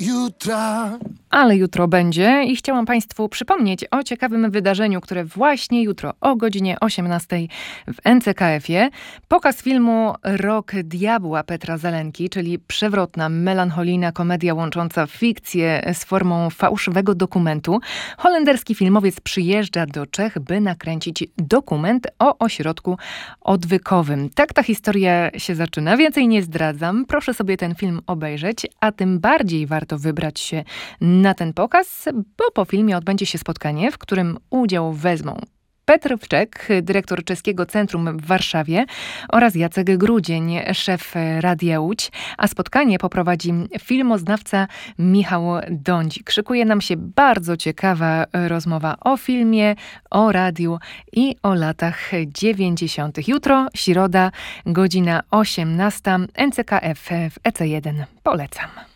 jutra. Ale jutro będzie i chciałam Państwu przypomnieć o ciekawym wydarzeniu, które właśnie jutro o godzinie 18 w NCKF-ie. Pokaz filmu Rok Diabła Petra Zelenki, czyli przewrotna, melancholijna komedia łącząca fikcję z formą fałszywego dokumentu. Holenderski filmowiec przyjeżdża do Czech, by nakręcić dokument o ośrodku odwykowym. Tak ta historia się zaczyna. Więcej nie zdradzam. Proszę sobie ten film obejrzeć, a tym bardziej warto wybrać się na ten pokaz, bo po filmie odbędzie się spotkanie, w którym udział wezmą Petr Wczek, dyrektor Czeskiego Centrum w Warszawie, oraz Jacek Grudzień, szef Radia Łódź, a spotkanie poprowadzi filmoznawca Michał Dądzik. Szykuje nam się bardzo ciekawa rozmowa o filmie, o radiu i o latach 90. Jutro, środa, godzina 18, NCKF w EC1. Polecam.